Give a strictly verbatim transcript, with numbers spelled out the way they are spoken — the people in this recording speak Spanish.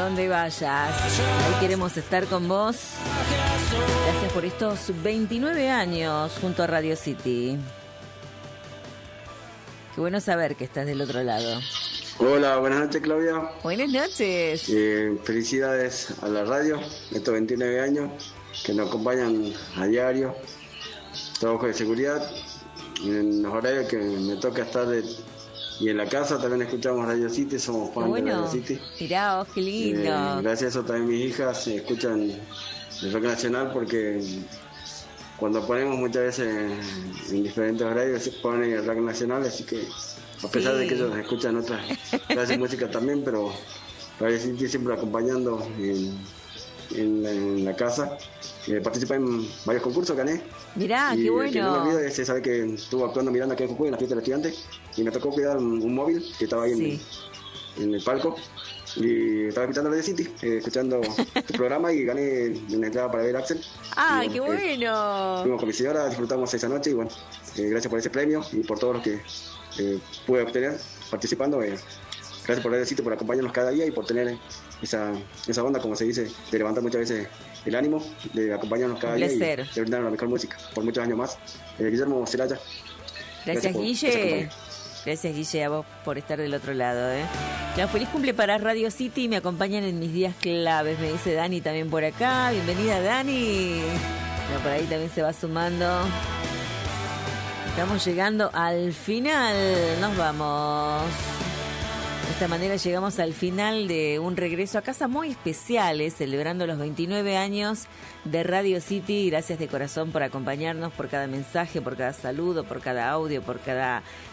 donde vayas. Ahí queremos estar con vos. Gracias por estos veintinueve años junto a Radio City. Qué bueno saber que estás del otro lado. Hola, buenas noches, Claudia. Buenas noches. Eh, felicidades a la radio, estos veintinueve años que nos acompañan a diario. Trabajo de seguridad, en los horarios que me toca estar de, y en la casa también escuchamos Radio City, somos fans bueno, de Radio City. Mirá vos, qué lindo. Eh, gracias a eso también mis hijas escuchan el rock nacional porque cuando ponemos muchas veces en, en diferentes horarios se pone el rock nacional, así que a pesar sí. de que ellos escuchan otras clases de música también, pero Radio City siempre acompañando en, en, en la casa. Eh, participé en varios concursos, gané. Mirá, y qué bueno. Que no me olvido, se sabe que estuvo actuando Miranda aquí en Jujuy en la fiesta del estudiante y me tocó cuidar un, un móvil que estaba ahí sí. en, en el palco y estaba escuchando Radio City, eh, escuchando tu programa y gané una entrada para ver a Axel. ¡Ah, y, qué bueno! Eh, fuimos con mi señora, disfrutamos esa noche y bueno, eh, gracias por ese premio y por todo lo que eh, pude obtener participando. Eh, gracias por Radio City, por acompañarnos cada día y por tener esa, esa onda, como se dice, de levantar muchas veces el ánimo, de acompañarnos cada día y de brindarnos la mejor música por muchos años más. Eh, Guillermo Celaya. Gracias, gracias por, Guille. Gracias, Guille, a vos por estar del otro lado. ¿eh? Ya, feliz cumple para Radio City. Me acompañan en mis días claves, me dice Dani también por acá. Bienvenida, Dani. Bueno, por ahí también se va sumando. Estamos llegando al final. Nos vamos. De esta manera llegamos al final de un regreso a casa muy especial, ¿eh? Celebrando los veintinueve años de Radio City. Gracias de corazón por acompañarnos, por cada mensaje, por cada saludo, por cada audio, por cada